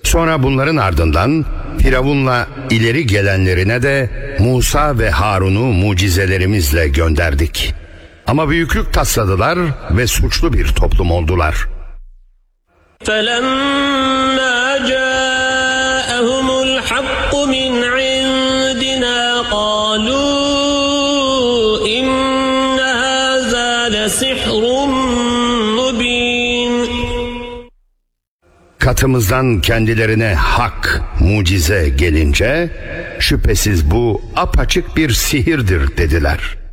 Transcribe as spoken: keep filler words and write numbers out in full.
Sonra bunların ardından Firavun'la ileri gelenlerine de Musa ve Harun'u mucizelerimizle gönderdik. Ama büyüklük tasladılar ve suçlu bir toplum oldular. فَلَمَّا جَاءَهُمُ الْحَقُّ مِنْ عِنْدِنَا قَالُوا إِنَّ هَذَا لَسِحْرٌ مُبِينٌ. Katımızdan kendilerine hak, mucize gelince, şüphesiz bu apaçık bir sihirdir dediler.